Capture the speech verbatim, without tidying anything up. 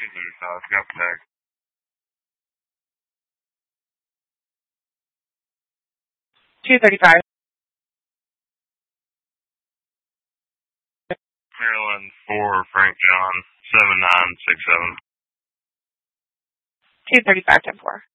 two thirty-five, got the tag. two thirty-five. Maryland four, Frank John, seven nine six seven. two thirty-five, ten four.